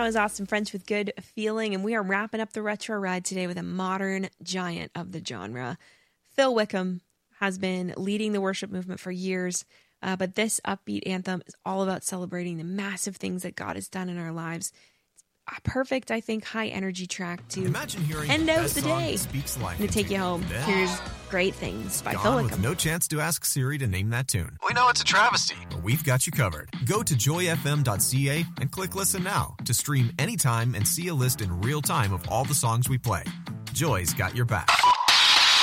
is Austin French with Good Feeling, and we are wrapping up the retro ride today with a modern giant of the genre. Phil Wickham has been leading the worship movement for years, but this upbeat anthem is all about celebrating the massive things that God has done in our lives. It's a perfect, I think, high-energy track to end out the day and to take you home. Here's Great Things by Phil Wickham. With no chance to ask Siri to name that tune. We know it's a travesty, but we've got you covered. Go to joyfm.ca and click Listen Now to stream anytime and see a list in real time of all the songs we play. Joy's got your back.